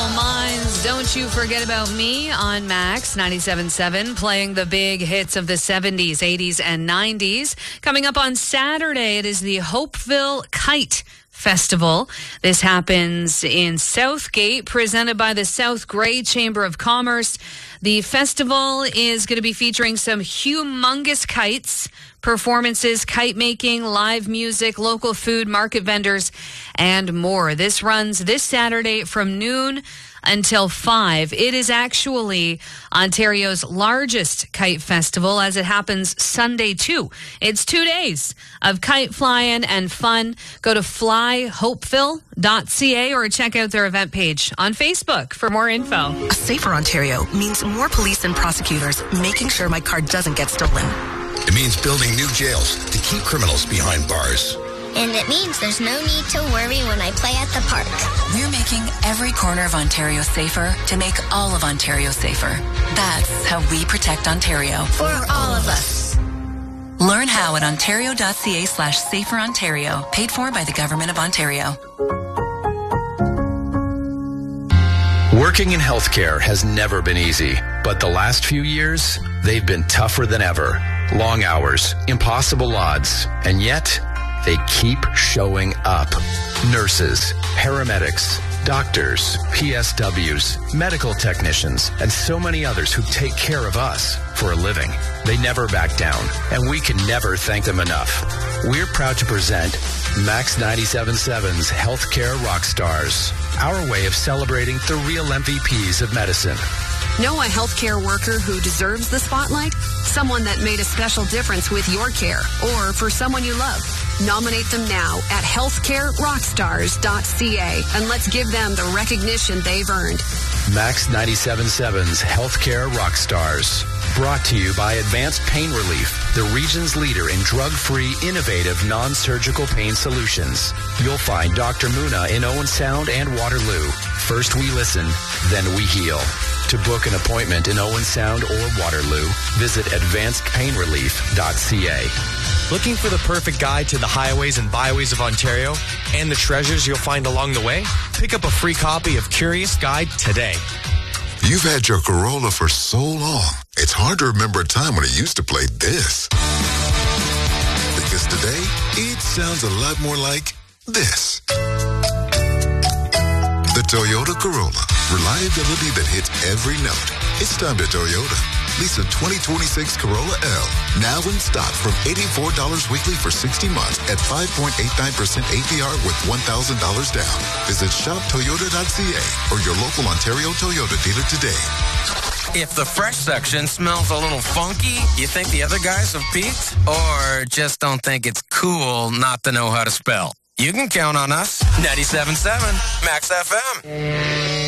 Criminal Minds, Don't You Forget About Me on Max 97.7, playing the big hits of the 70s, 80s, and 90s. Coming up on Saturday, it is the Hopeville Kite Festival. This happens in Southgate, presented by the South Grey Chamber of Commerce. The festival is going to be featuring some humongous kites, performances, kite making, live music, local food, market vendors, and more. This runs this Saturday from noon until 5. It is actually Ontario's largest kite festival, as it happens Sunday too. It's 2 days of kite flying and fun. Go to flyhopeville.ca or check out their event page on Facebook for more info. A safer Ontario means more police and prosecutors making sure my car doesn't get stolen. It means building new jails to keep criminals behind bars. And it means there's no need to worry when I play at the park. We're making every corner of Ontario safer to make all of Ontario safer. That's how we protect Ontario. For all of us. Learn how at ontario.ca/saferontario. Paid for by the Government of Ontario. Working in healthcare has never been easy, but the last few years, they've been tougher than ever. Long hours, impossible odds, and yet they keep showing up. Nurses, paramedics, doctors, PSWs, medical technicians, and so many others who take care of us for a living. They never back down, and we can never thank them enough. We're proud to present Max 97.7's Healthcare Rockstars, our way of celebrating the real MVPs of medicine. Know a healthcare worker who deserves the spotlight? Someone that made a special difference with your care or for someone you love. Nominate them now at healthcarerockstars.ca and let's give them the recognition they've earned. Max 97.7's Healthcare Rockstars. Brought to you by Advanced Pain Relief, the region's leader in drug-free, innovative, non-surgical pain solutions. You'll find Dr. Muna in Owen Sound and Waterloo. First we listen, then we heal. To book an appointment in Owen Sound or Waterloo, visit advancedpainrelief.ca. Looking for the perfect guide to the highways and byways of Ontario and the treasures you'll find along the way? Pick up a free copy of Curious Guide today. You've had your Corolla for so long, it's hard to remember a time when it used to play this. Because today, it sounds a lot more like this. The Toyota Corolla. Reliability that hits every note. It's time to Toyota. Lease a 2026 Corolla L. Now in stock from $84 weekly for 60 months at 5.89% APR with $1,000 down. Visit shoptoyota.ca or your local Ontario Toyota dealer today. If the fresh section smells a little funky, you think the other guys have peaked? Or just don't think it's cool not to know how to spell? You can count on us. 97.7 Max FM.